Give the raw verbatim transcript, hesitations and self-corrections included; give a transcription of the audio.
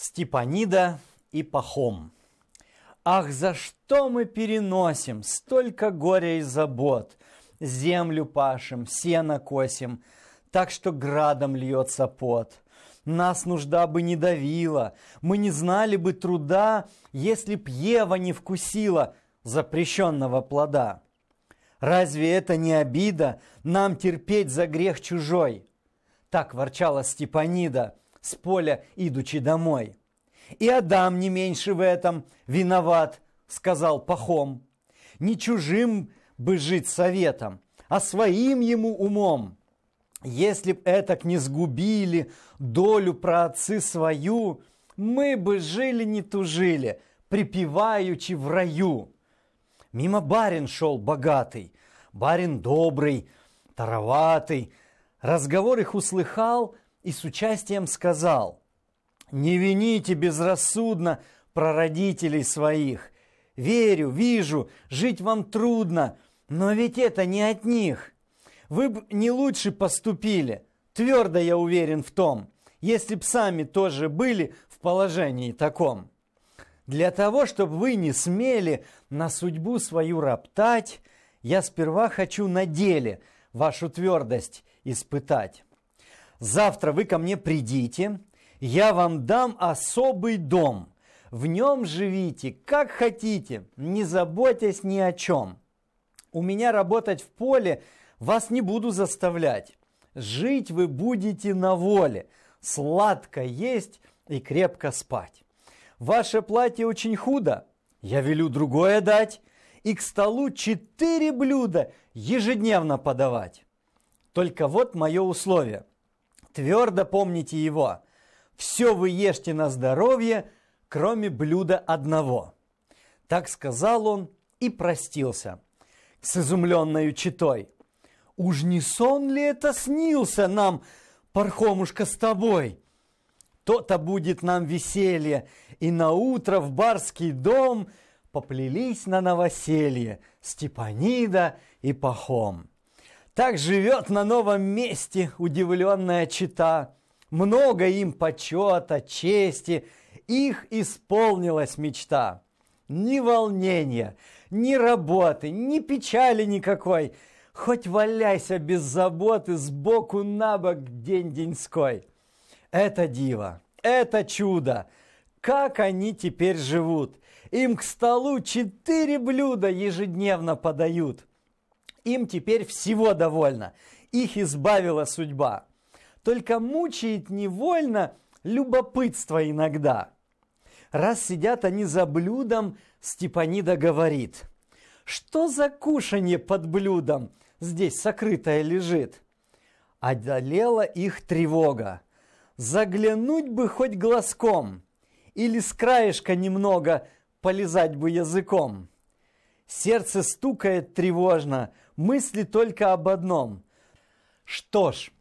Степанида и Пахом. Ах, за что мы переносим столько горя и забот? Землю пашем, сено косим, так что градом льется пот. Нас нужда бы не давила, мы не знали бы труда, если б Ева не вкусила запрещенного плода. Разве это не обида нам терпеть за грех чужой? Так ворчала Степанида, с поля идучи домой. И Адам не меньше в этом виноват, сказал Пахом. Не чужим бы жить советом, а своим ему умом. Если б этак не сгубили долю праотцы свою, мы бы жили не тужили, припеваючи в раю. Мимо барин шел богатый, барин добрый, тароватый. Разговор их услыхал и с участием сказал: «Не вините безрассудно прародителей своих. Верю, вижу, жить вам трудно, но ведь это не от них. Вы б не лучше поступили, твердо я уверен в том, если б сами тоже были в положении таком. Для того, чтобы вы не смели на судьбу свою роптать, я сперва хочу на деле вашу твердость испытать. Завтра вы ко мне придите, я вам дам особый дом. В нем живите, как хотите, не заботясь ни о чем. У меня работать в поле вас не буду заставлять. Жить вы будете на воле, сладко есть и крепко спать. Ваше платье очень худо, я велю другое дать, и к столу четыре блюда ежедневно подавать. Только вот мое условие. Твердо помните его. Все вы ешьте на здоровье, кроме блюда одного. Так сказал он и простился с изумленною четой. Уж не сон ли это снился нам, Пархомушка, с тобой? То-то будет нам веселье, и наутро в барский дом поплелись на новоселье Степанида и Пахом. Так живет на новом месте удивленная чета. Много им почета, чести, их исполнилась мечта. Ни волнения, ни работы, ни печали никакой. Хоть валяйся без заботы сбоку на бок день-деньской. Это диво, это чудо. Как они теперь живут? Им к столу четыре блюда ежедневно подают. Им теперь всего довольно. Их избавила судьба. Только мучает невольно любопытство иногда. Раз сидят они за блюдом, Степанида говорит: что за кушанье под блюдом здесь сокрытое лежит? Одолела их тревога. Заглянуть бы хоть глазком, или с краешка немного полизать бы языком. Сердце стукает тревожно, мысли только об одном. Что ж,